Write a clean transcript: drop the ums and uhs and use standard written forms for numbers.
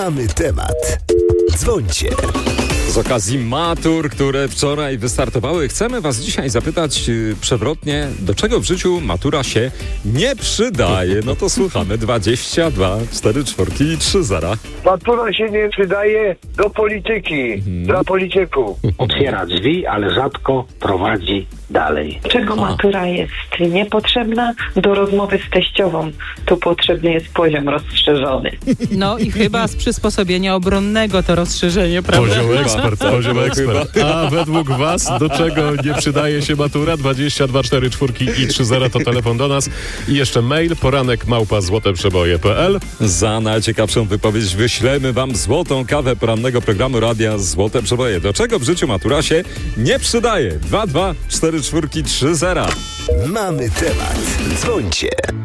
Mamy temat. Dzwońcie. Z okazji matur, które wczoraj wystartowały, chcemy was dzisiaj zapytać przewrotnie, do czego w życiu matura się nie przydaje. No to słuchamy. 22 4 4 3 0. Matura się nie przydaje do polityki, dla polityków. Otwiera drzwi, ale rzadko prowadzi dalej. Czego matura jest niepotrzebna? Do rozmowy z teściową. Tu potrzebny jest poziom rozszerzony. No i chyba z przysposobienia obronnego to rozszerzenie, prawda? Poziom ekspert. A według was do czego nie przydaje się matura? 22 4 4 i 3 0 to telefon do nas. I jeszcze mail poranek@złoteprzeboje.pl. Za najciekawszą wypowiedź wyślemy wam złotą kawę porannego programu Radia Złote Przeboje. Do czego w życiu matura się nie przydaje? 22 4 4 3 0. Mamy temat. Dzwońcie.